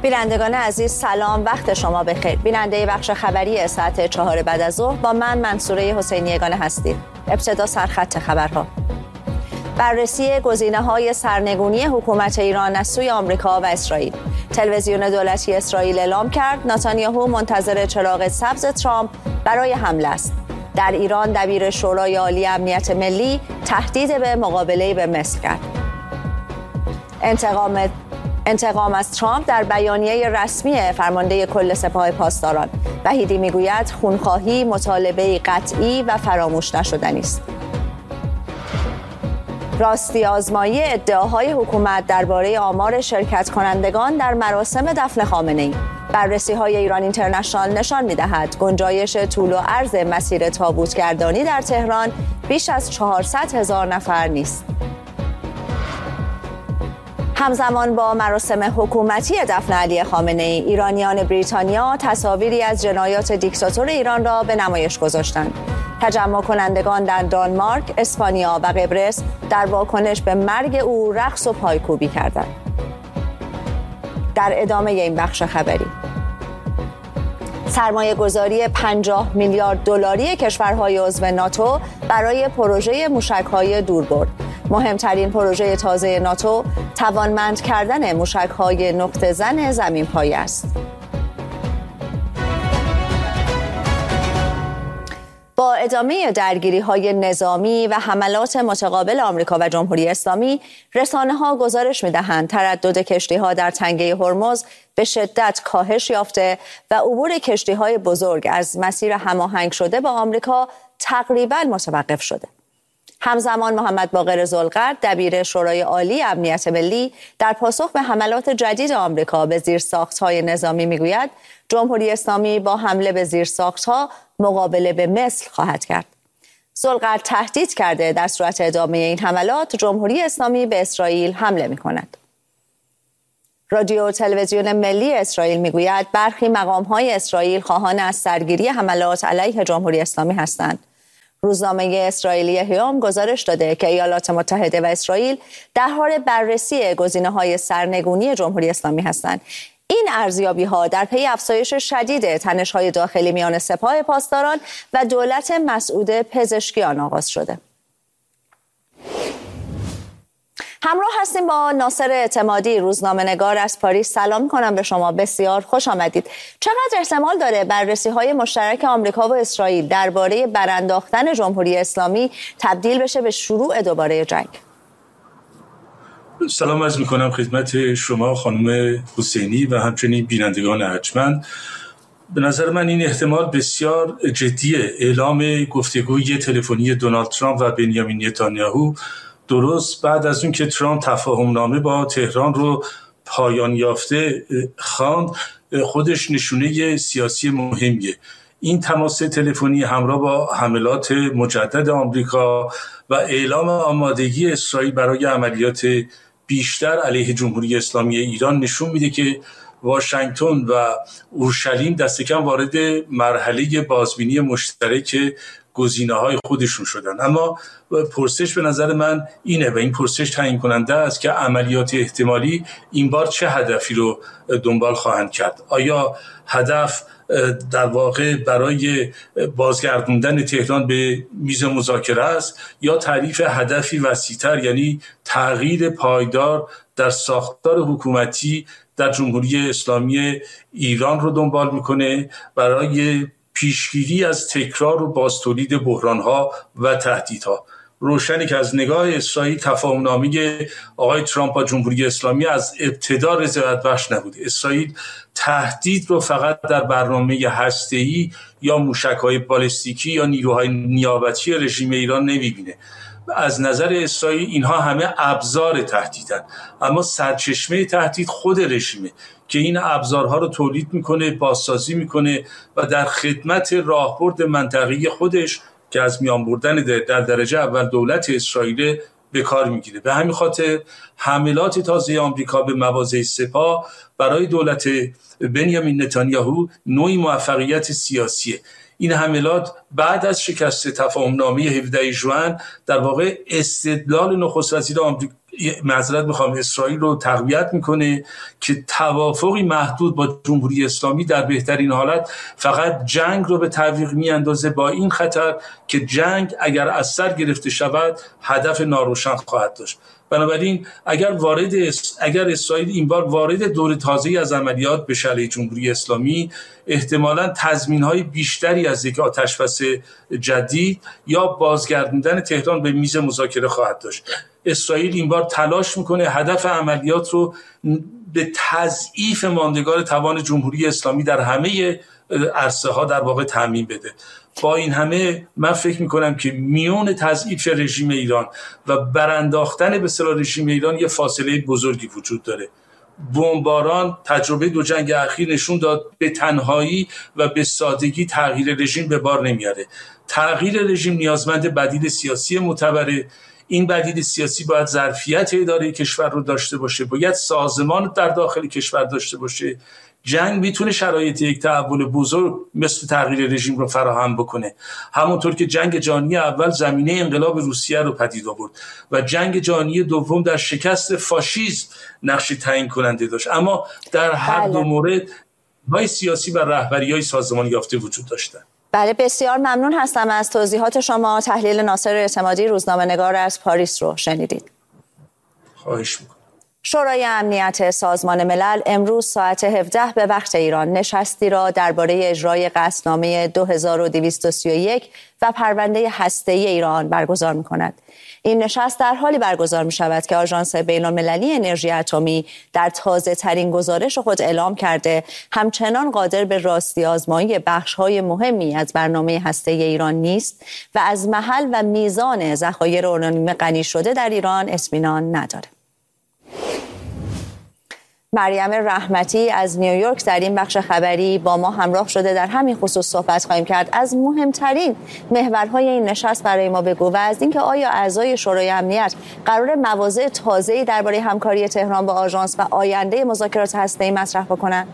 بینندگان عزیز سلام، وقت شما بخیر. بیننده بخش خبری ساعت 4 بعد از ظهر با من منصوره حسینی یگانه هستید. ابتدا سرخط خبرها. بررسی گزینه‌های سرنگونی حکومت ایران از سوی آمریکا و اسرائیل. تلویزیون دولتی اسرائیل اعلام کرد نتانیاهو منتظر چراغ سبز ترامپ برای حمله است. در ایران دبیر شورای عالی امنیت ملی تهدید به مقابله به مصر کرد. انتقام از ترامپ در بیانیه رسمی فرمانده کل سپاه پاسداران. وحیدی میگوید خونخواهی مطالبه قطعی و فراموش نشدنی است. راستی آزمایی ادعاهای حکومت درباره آمار شرکت کنندگان در مراسم دفن خامنه‌ای. بررسی‌های ایران اینترنشنال نشان می‌دهد گنجایش طول و عرض مسیر تابوتگردانی در تهران بیش از 400,000 نفر نیست. همزمان با مراسم حکومتی دفن علی خامنه‌ای، ایرانیان بریتانیا تصاویری از جنایات دیکتاتور ایران را به نمایش گذاشتند. تجمع کنندگان در دانمارک، اسپانیا و قبرس در واکنش به مرگ او رقص و پایکوبی کردند. در ادامه این بخش خبری، سرمایه گذاری 50 میلیارد دلاری کشورهای عضو ناتو برای پروژه موشک‌های دوربرد. مهمترین پروژه تازه ناتو توانمند کردن موشک‌های نقطه زن زمین‌پایه است. با ادامه درگیری‌های نظامی و حملات متقابل آمریکا و جمهوری اسلامی، رسانه‌ها گزارش می‌دهند تردد کشتی‌ها در تنگه هرمز به شدت کاهش یافته و عبور کشتی‌های بزرگ از مسیر هماهنگ شده با آمریکا تقریباً متوقف شده. همزمان محمد باقر ذوالقرد دبیر شورای عالی امنیت ملی در پاسخ به حملات جدید آمریکا به زیرساخت‌های نظامی میگوید جمهوری اسلامی با حمله به زیرساخت‌ها مقابله به مثل خواهد کرد. ذوالقرد تهدید کرده در صورت ادامه این حملات جمهوری اسلامی به اسرائیل حمله می‌کند. رادیو تلویزیون ملی اسرائیل میگوید برخی مقام‌های اسرائیل خواهان از سرگیری حملات علیه جمهوری اسلامی هستند. روزنامه اسرائیلی هیوم گزارش داده که ایالات متحده و اسرائیل در حال بررسی گزینه‌های سرنگونی جمهوری اسلامی هستند. این ارزیابی‌ها در پی افزایش شدید تنش‌های داخلی میان سپاه پاسداران و دولت مسعود پزشکیان آغاز شده. همراه هستیم با ناصر اعتمادی، روزنامه‌نگار از پاریس. سلام می‌کنم به شما، بسیار خوش آمدید. چقدر احتمال داره بررسی‌های مشترک آمریکا و اسرائیل درباره برانداختن جمهوری اسلامی تبدیل بشه به شروع دوباره جنگ؟ سلام عرض می‌کنم خدمت شما خانم حسینی و همچنین بینندگان ارجمند. به نظر من این احتمال بسیار جدیه. اعلام گفتگوی تلفنی دونالد ترامپ و بنیامین نتانیاهو درست بعد از اون که ترامپ تفاهمنامه با تهران رو پایان یافته خواند، خودش نشونه سیاسی مهمیه. این تماس تلفنی همراه با حملات مجدد آمریکا و اعلام آمادگی اسرائیل برای عملیات بیشتر علیه جمهوری اسلامی ایران نشون میده که واشنگتن و اورشلیم دست کم وارد مرحله بازبینی مشترک گزینه‌های خودشون شدن. اما پرسش به نظر من اینه و این پرسش تعیین کننده است که عملیات احتمالی این بار چه هدفی رو دنبال خواهند کرد. آیا هدف در واقع برای بازگردوندن تهران به میز مذاکره است یا تعریف هدفی وسیع‌تر، یعنی تغییر پایدار در ساختار حکومتی در جمهوری اسلامی ایران رو دنبال میکنه برای پیشگیری از تکرار و بازتولید بحران‌ها و تهدیدها؟ روشنی که از نگاه اسرائیل تفاهم‌نامه آقای ترامپ با جمهوری اسلامی از ابتدا رضایت بخش نبود. اسرائیل تهدید رو فقط در برنامه هسته‌ای یا موشک‌های بالستیکی یا نیروهای نیابتی رژیم ایران نمی‌بینه. از نظر اسرائیل اینها همه ابزار تهدیدن، اما سرچشمه تهدید خود رژیمه که این ابزارها رو تولید میکنه، بازسازی میکنه و در خدمت راهبرد منطقه‌ای خودش که از میان بردن در درجه اول دولت اسرائیل به کار میگیره. به همین خاطر حملات تازه آمریکا به مواضع سپاه برای دولت بنیامین نتانیاهو نوعی موفقیت سیاسیه. این حملات بعد از شکست تفاهمنامه 17 ژوئن در واقع استدلال نخست وزیر معذرت میخوام اسرائیل رو تقویت میکنه که توافقی محدود با جمهوری اسلامی در بهترین حالت فقط جنگ رو به تعویق میاندازه، با این خطر که جنگ اگر از سر گرفته شود هدف ناروشن خواهد داشت. بنابراین اگر اسرائیل این بار وارد دور تازه‌ای از عملیات بشه علیه جمهوری اسلامی، احتمالاً تضمین‌های بیشتری از یک آتش‌بس جدید یا بازگردوندن تهران به میز مذاکره خواهد داشت. اسرائیل این بار تلاش میکنه هدف عملیات رو به تضعیف ماندگار توان جمهوری اسلامی در همه عرصه ها در واقع تضمین بده. با این همه من فکر میکنم که میون تضعیف رژیم ایران و برانداختن به اصطلاح رژیم ایران یه فاصله بزرگی وجود داره. بمباران تجربه 2 جنگ اخیر نشون داد به تنهایی و به سادگی تغییر رژیم به بار نمیاره. تغییر رژیم نیازمند بدیل سیاسی معتبره. این بدیل سیاسی باید ظرفیت اداره کشور رو داشته باشه، باید سازمان در داخل کشور داشته باشه. جنگ میتونه شرایط یک تحول بزرگ مثل تغییر رژیم رو فراهم بکنه، همونطور که جنگ جهانی اول زمینه انقلاب روسیه رو پدید آورد و جنگ جهانی دوم در شکست فاشیسم نقش تعیین کننده داشت. اما در هر دو مورد های سیاسی و رهبری‌های سازمان یافته وجود داشتن. بله، بسیار ممنون هستم از توضیحات شما. تحلیل ناصر اعتمادی، روزنامه‌نگار از پاریس رو شنیدید. خواهش می‌کنم. شورای امنیت سازمان ملل امروز ساعت 17 به وقت ایران نشستی را درباره اجرای قطعنامه 2231 و پرونده هسته‌ای ایران برگزار می‌کند. این نشست در حالی برگزار می‌شود که آژانس بین‌المللی انرژی اتمی در تازه‌ترین گزارش خود اعلام کرده همچنان قادر به راستی آزمایی بخش‌های مهمی از برنامه هسته‌ای ایران نیست و از محل و میزان ذخایر اورانیوم غنی شده در ایران اطمینان ندارد. مریم رحمتی از نیویورک در این بخش خبری با ما همراه شده. در همین خصوص صحبت خواهیم کرد. از مهمترین محورهای این نشست برای ما بگو و از اینکه آیا اعضای شورای امنیت قرار مواضع تازه‌ای درباره همکاری تهران با آژانس و آینده مذاکرات هسته‌ای مطرح بکنند؟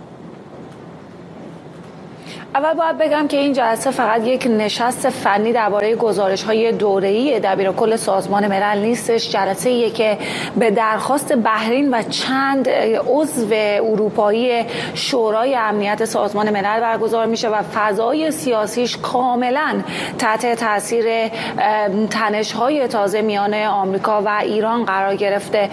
اول باید بگم که این جلسه فقط یک نشست فنی درباره گزارش‌های دوره‌ای دبیرکل سازمان ملل نیستش. جلسه‌ایه که به درخواست بحرین و چند عضو اروپایی شورای امنیت سازمان ملل برگزار میشه و فضای سیاسیش کاملا تحت تاثیر تنش‌های تازه میان آمریکا و ایران قرار گرفته.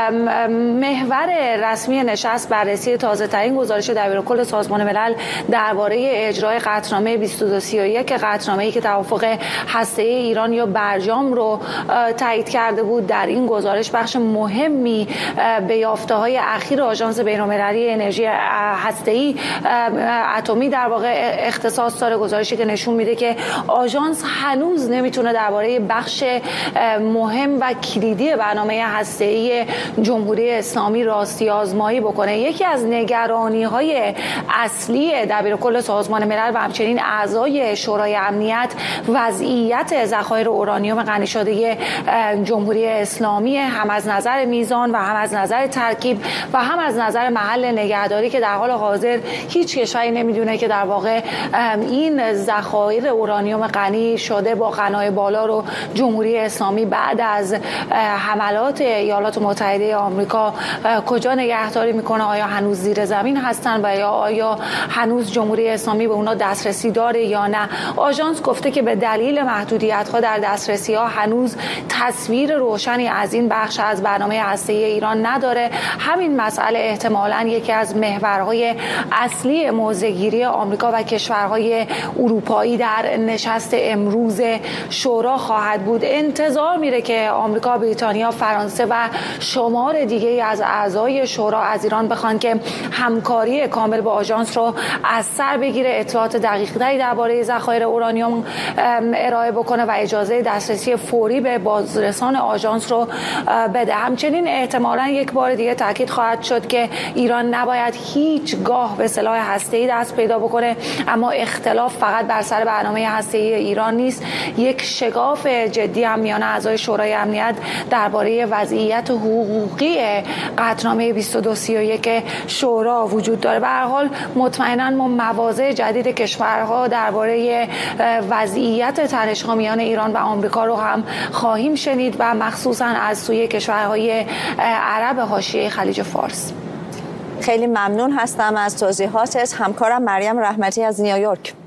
محور رسمی نشست بررسی تازه‌ترین گزارش دبیرکل سازمان ملل درباره اجرای قطعنامه 2231 قطعنامه‌ای که توافق هسته‌ای ایران یا برجام رو تایید کرده بود. در این گزارش بخش مهمی به یافته‌های اخیر آژانس بین‌المللی انرژی هسته‌ای اتمی در واقع اختصاص داره. گزارشی که نشون میده که آژانس هنوز نمیتونه درباره بخش مهم و کلیدی برنامه هسته‌ای جمهوری اسلامی راستی آزمایی بکنه. یکی از نگرانی‌های اصلی دبیرکل سازمان ملل و همچنین اعضای شورای امنیت وضعیت ذخایر اورانیوم غنی شده جمهوری اسلامی، هم از نظر میزان و هم از نظر ترکیب و هم از نظر محل نگهداری که در حال حاضر هیچ کشوری نمیدونه که در واقع این ذخایر اورانیوم غنی شده با غنای بالا رو جمهوری اسلامی بعد از حملات ایالات متحده آمریکا کجا نگهداری میکنه. آیا هنوز زیر زمین هستن و یا آیا هنوز جمهوری اسلامی به اونا دسترسی داره یا نه؟ آژانس گفته که به دلیل محدودیت‌ها در دسترسی‌ها هنوز تصویر روشنی از این بخش از برنامه هسته‌ای ایران نداره. همین مسئله احتمالاً یکی از محورهای اصلی موضع‌گیری آمریکا و کشورهای اروپایی در نشست امروز شورا خواهد بود. انتظار میره که آمریکا، بریتانیا، فرانسه و شمار دیگه از اعضای شورا از ایران بخوان که همکاری کامل با آژانس رو از سر بگیره، اطلاعات دقیق‌تری درباره ذخایر اورانیوم ارائه بکنه و اجازه دسترسی فوری به بازرسان آژانس رو بده. همچنین احتمالاً یک بار دیگه تاکید خواهد شد که ایران نباید هیچگاه به سلاح هسته‌ای دست پیدا بکنه. اما اختلاف فقط بر سر برنامه هسته‌ای ایران نیست. یک شگاف جدی هم میان اعضای شورای امنیت درباره وضعیت حقوقی قطعنامه 2231 شورا وجود داره. به هر حال مطمئناً ما مواضع جدید کشورها درباره وضعیت تنش‌ها میان ایران و آمریکا رو هم خواهیم شنید و مخصوصاً از سوی کشورهای عرب حاشیه خلیج فارس. خیلی ممنون هستم از توضیحاتت. همکارم مریم رحمتی از نیویورک.